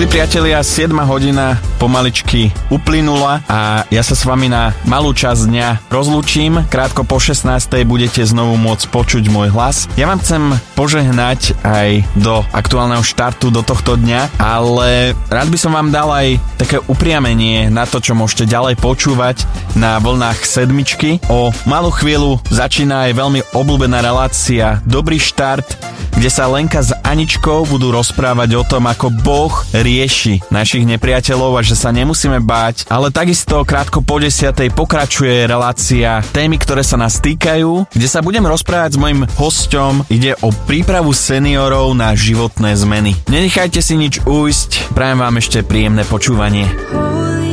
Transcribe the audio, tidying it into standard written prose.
Milí priatelia, 7 hodina pomaličky uplynula a ja sa s vami na malú časť dňa rozlúčim. Krátko po 16. budete znovu môcť počuť môj hlas. Ja vám chcem požehnať aj do aktuálneho štartu do tohto dňa, ale rád by som vám dal aj také upriamenie na to, čo môžete ďalej počúvať na vlnách sedmičky. O malú chvíľu začína aj veľmi obľúbená relácia Dobrý štart, kde sa Lenka s Aničkou budú rozprávať o tom, ako Boh rieši našich nepriateľov a že sa nemusíme báť. Ale takisto krátko po 10. pokračuje relácia Témy, ktoré sa nás týkajú, kde sa budem rozprávať s mojím hosťom. Ide o prípravu seniorov na životné zmeny. Nenechajte si nič ujsť, prajem vám ešte príjemné počúvanie.